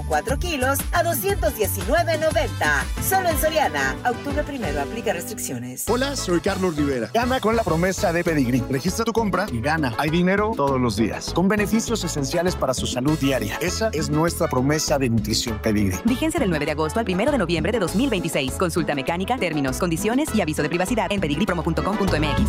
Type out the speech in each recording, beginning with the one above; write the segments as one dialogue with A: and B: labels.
A: 4 kilos a $219.90. Solo en Soriana. Octubre 1, aplica restricciones.
B: Hola, soy Carlos Rivera. Gana con la promesa de Pedigrí. Registra tu compra y gana. Hay dinero todos los días, con beneficios esenciales para su salud diaria. Esa es nuestra promesa de nutrición Pedigrí.
C: Vigencia del 9 de agosto al 1 de noviembre de 2026. Consulta mecánica, términos, condiciones y aviso de privacidad en pedigripromo.com.mx.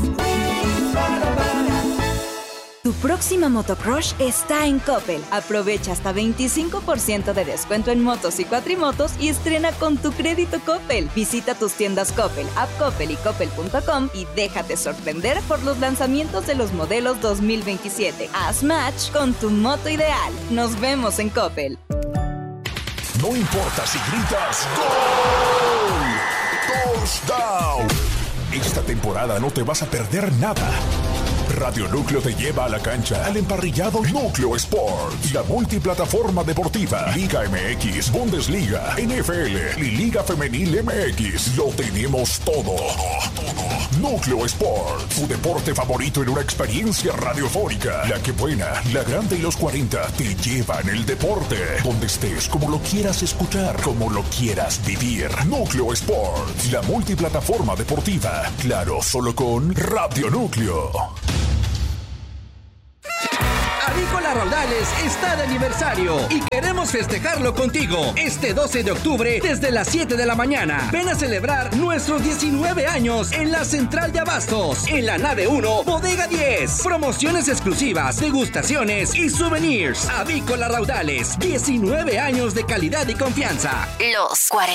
D: Tu próxima motocrush está en Coppel. Aprovecha hasta 25% de descuento en motos y cuatrimotos y estrena con tu crédito Coppel. Visita tus tiendas Coppel, App Coppel y Coppel.com y déjate sorprender por los lanzamientos de los modelos 2027. Haz match con tu moto ideal. Nos vemos en Coppel.
E: No importa si gritas ¡Gol! ¡Touchdown! Esta temporada no te vas a perder nada. Radio Núcleo te lleva a la cancha al emparrillado Núcleo Sports, la multiplataforma deportiva, Liga MX, Bundesliga, NFL y Liga Femenil MX. Lo tenemos todo. Núcleo Sports, tu deporte favorito en una experiencia radiofónica. La que buena, la grande y los 40 te llevan el deporte. Donde estés, como lo quieras escuchar, como lo quieras vivir. Núcleo Sports, la multiplataforma deportiva. Claro, solo con Radio Núcleo.
F: Avícola Raudales está de aniversario y queremos festejarlo contigo este 12 de octubre desde las 7 de la mañana. Ven a celebrar nuestros 19 años en la Central de Abastos, en la nave 1, Bodega 10. Promociones exclusivas, degustaciones y souvenirs. Avícola Raudales, 19 años de calidad y confianza.
D: Los 40.